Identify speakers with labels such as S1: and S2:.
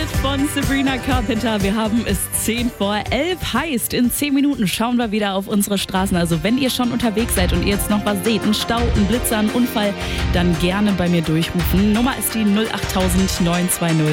S1: Hit von Sabrina Carpenter. Wir haben es 10:10. Heißt, in 10 Minuten schauen wir wieder auf unsere Straßen. Also wenn ihr schon unterwegs seid und ihr jetzt noch was seht, einen Stau, einen Blitzer, einen Unfall, dann gerne bei mir durchrufen. Nummer ist die 08000 920